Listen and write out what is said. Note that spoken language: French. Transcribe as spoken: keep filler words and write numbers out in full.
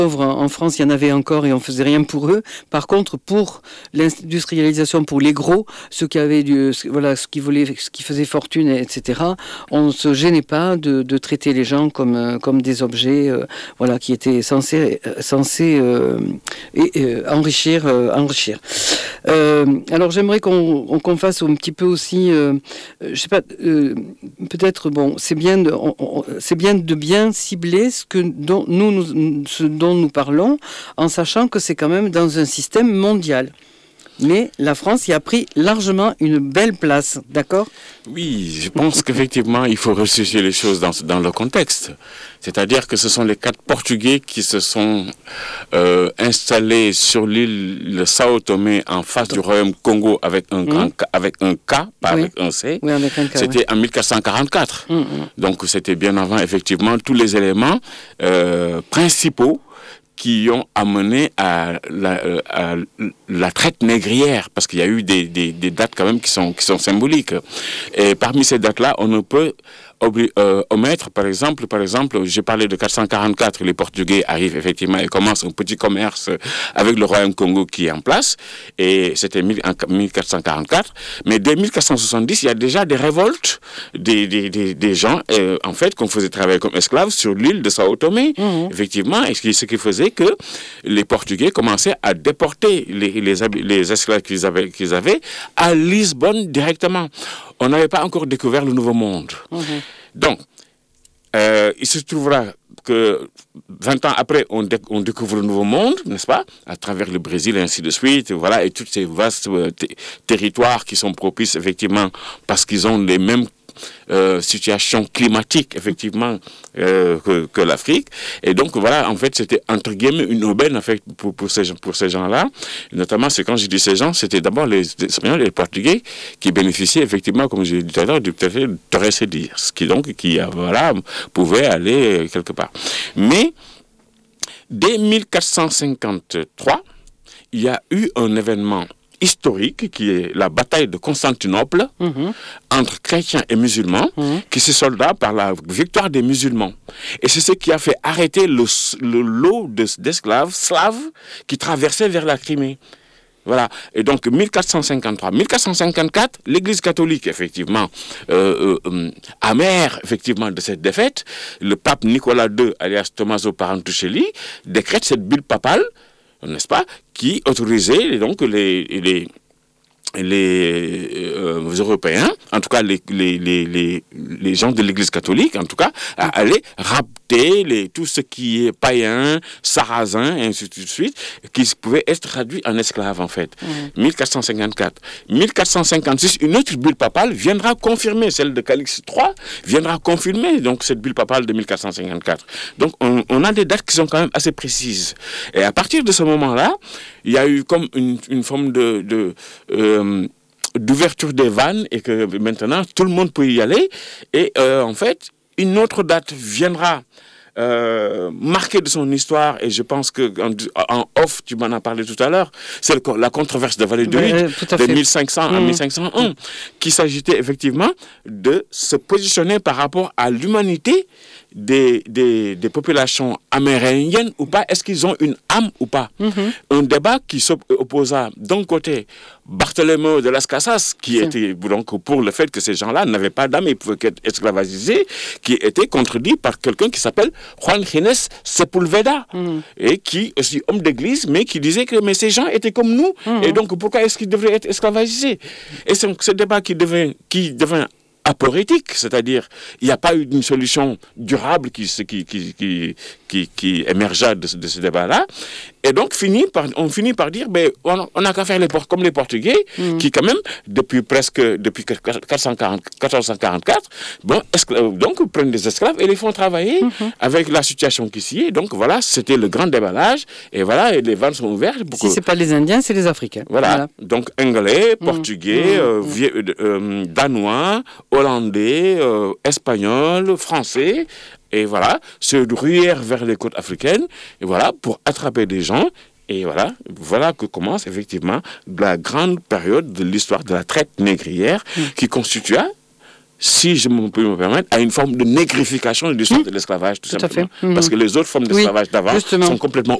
pauvres en France, il y en avait encore et on faisait rien pour eux. Par contre, pour l'industrialisation, pour les gros, ceux qui avaient du, voilà, ce qui voulaient, ce qui faisait fortune, et cetera, on ne se gênait pas de, de traiter les gens comme, comme des objets, euh, voilà, qui étaient censés, censés euh, et, euh, enrichir, euh, enrichir. Euh, alors j'aimerais qu'on, qu'on fasse un petit peu aussi, euh, je sais pas, euh, peut-être, bon, c'est bien de, on, on, c'est bien de bien cibler ce que dont nous, nous ce dont nous parlons, en sachant que c'est quand même dans un système mondial. Mais la France y a pris largement une belle place, d'accord ? Oui, je pense qu'effectivement, il faut resituer les choses dans, dans le contexte. C'est-à-dire que ce sont les quatre Portugais qui se sont euh, installés sur l'île de Sao Tomé en face du royaume Congo avec un, grand, mmh. avec un K, pas oui. avec un C. Oui, avec un K, c'était oui. en mille quatre cent quarante-quatre. Mmh, mmh. Donc c'était bien avant, effectivement, tous les éléments euh, principaux qui ont amené à la, à la traite négrière, parce qu'il y a eu des, des, des dates quand même qui sont, qui sont symboliques. Et parmi ces dates-là, on ne peut obli- euh, omettre, par exemple, par exemple, j'ai parlé de quatre cent quarante-quatre, les Portugais arrivent effectivement et commencent un petit commerce avec le royaume Congo qui est en place, et c'était mille quatre cent quarante-quatre, mais dès mille quatre cent soixante-dix, il y a déjà des révoltes des, des, des, des gens, euh, en fait, qu'on faisait travailler comme esclaves sur l'île de Sao Tomé, mmh. effectivement, et ce qui faisait que les Portugais commençaient à déporter les, les, les esclaves qu'ils avaient, qu'ils avaient à Lisbonne directement. On n'avait pas encore découvert le Nouveau Monde. Mmh. Donc, euh, il se trouvera que vingt ans après, on, dé- on découvre le Nouveau Monde, n'est-ce pas, à travers le Brésil et ainsi de suite, voilà, et tous ces vastes euh, t- territoires qui sont propices, effectivement, parce qu'ils ont les mêmes Euh, situation climatique effectivement euh, que, que l'Afrique, et donc voilà, en fait c'était entre guillemets une aubaine en fait pour, pour ces pour ces gens-là, notamment c'est quand je dis ces gens, c'était d'abord les Espagnols et les Portugais qui bénéficiaient effectivement, comme je l'ai dit tout à l'heure, du traité de Torres-et-Dire, ce qui donc qui voilà pouvait aller quelque part. Mais dès mille quatre cent cinquante-trois, il y a eu un événement historique qui est la bataille de Constantinople, mmh. entre chrétiens et musulmans, mmh. qui se solda par la victoire des musulmans. Et c'est ce qui a fait arrêter le, le lot de, d'esclaves slaves qui traversaient vers la Crimée. Voilà. Et donc mille quatre cent cinquante-trois, mille quatre cent cinquante-quatre, l'Église catholique, effectivement, euh, euh, amère effectivement de cette défaite, le pape Nicolas deux, alias Tommaso Parentuccelli, décrète cette bulle papale, n'est-ce pas, qui autorisait donc les les les euh, Européens, en tout cas les les les les les gens de l'Église catholique, en tout cas, à aller rapter les tout ce qui est païen, sarrasin, et ainsi de suite, qui pouvaient être traduits en esclaves en fait. Mmh. mille quatre cent cinquante-quatre, mille quatre cent cinquante-six, une autre bulle papale viendra confirmer, celle de Calix trois viendra confirmer donc cette bulle papale de mille quatre cent cinquante-quatre. Donc on, on a des dates qui sont quand même assez précises. Et à partir de ce moment-là, il y a eu comme une, une forme de, de euh, d'ouverture des vannes, et que maintenant tout le monde peut y aller. Et euh, en fait, une autre date viendra euh, marquée de son histoire, et je pense que en, en off, tu m'en as parlé tout à l'heure, c'est le, la controverse de Valladolid euh, de mille cinq cents mmh. à mille cinq cent un, mmh. qui s'agitait effectivement de se positionner par rapport à l'humanité des, des, des populations amérindiennes ou pas, est-ce qu'ils ont une âme ou pas. Mm-hmm. Un débat qui s'opposa d'un côté Bartholomew de las Casas, qui C'est... était donc pour le fait que ces gens-là n'avaient pas d'âme et pouvaient être esclavagisés, qui était contredit par quelqu'un qui s'appelle Juan Gines Sepulveda, mm-hmm. et qui, aussi homme d'église, mais qui disait que mais ces gens étaient comme nous, mm-hmm. et donc pourquoi est-ce qu'ils devraient être esclavagisés. Et c'est ce débat qui devint, qui devint aporétique, c'est-à-dire il n'y a pas eu une solution durable qui, qui, qui, qui, qui, qui émergea de, de ce débat-là. Et donc, finit par, on finit par dire, ben, on n'a qu'à faire les, comme les Portugais, mmh. qui quand même, depuis presque, depuis quatre cent quarante, quatorze cent quarante-quatre, bon, esclaves, donc, prennent des esclaves et les font travailler mmh. avec la situation qui s'y est. Donc, voilà, c'était le grand déballage. Et voilà, et les vannes sont ouvertes. Si que... c'est pas les Indiens, c'est les Africains. Voilà. voilà. Donc, anglais, portugais, mmh. euh, vie, euh, danois, hollandais, euh, espagnol, français, et voilà, se ruèrent vers les côtes africaines, et voilà, pour attraper des gens, et voilà, voilà que commence effectivement la grande période de l'histoire de la traite négrière, mmh. qui constitua si je me peux me permettre, à une forme de négrification de l'histoire mmh. de l'esclavage, tout, tout simplement. Mmh. Parce que les autres formes d'esclavage oui, d'avant sont complètement